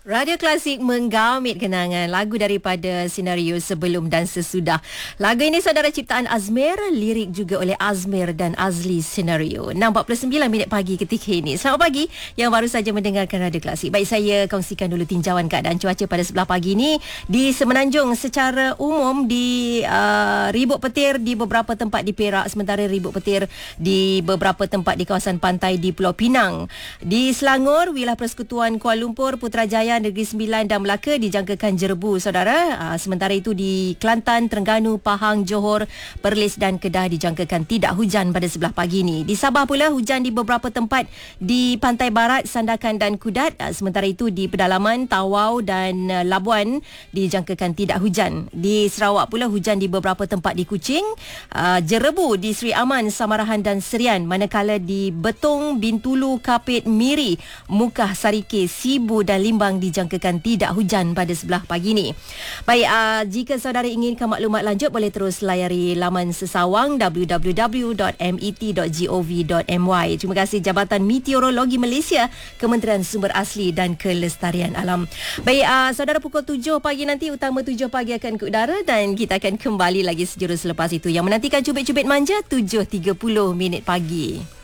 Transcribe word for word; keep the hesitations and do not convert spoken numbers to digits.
Radio Klasik menggamit kenangan lagu daripada Senario Sebelum dan Sesudah. Lagu ini saudara ciptaan Azmir, lirik juga oleh Azmir dan Azli Senario. enam empat puluh sembilan minit pagi ketika ini. Selamat pagi yang baru saja mendengarkan Radio Klasik. Baik, saya kongsikan dulu tinjauan keadaan cuaca pada sebelah pagi ini di Semenanjung. Secara umum di uh, ribut petir di beberapa tempat di Perak, sementara ribut petir di beberapa tempat di kawasan pantai di Pulau Pinang. Di Selangor, wilayah Persekutuan Kuala Lumpur, Putrajaya, Negeri Sembilan dan Melaka dijangkakan jerebu saudara. Aa, sementara itu di Kelantan, Terengganu, Pahang, Johor, Perlis dan Kedah dijangkakan tidak hujan pada sebelah pagi ini. Di Sabah pula hujan di beberapa tempat di pantai barat, Sandakan dan Kudat. Aa, sementara itu di pedalaman Tawau dan uh, Labuan dijangkakan tidak hujan. Di Sarawak pula hujan di beberapa tempat di Kuching, aa, jerebu di Seri Aman, Samarahan dan Serian. Manakala di Betong, Bintulu, Kapit, Miri, Mukah, Sarike, Sibu dan Limbang dijangkakan tidak hujan pada sebelah pagi ini. Baik, uh, jika saudara inginkan maklumat lanjut boleh terus layari laman sesawang w w w dot met dot gov dot my. Terima kasih Jabatan Meteorologi Malaysia, Kementerian Sumber Asli dan Kelestarian Alam. Baik, uh, saudara, pukul tujuh pagi nanti Utama tujuh pagi akan ke udara dan kita akan kembali lagi sejurus selepas itu. Yang menantikan Cubit-Cubit Manja tujuh tiga puluh minit pagi.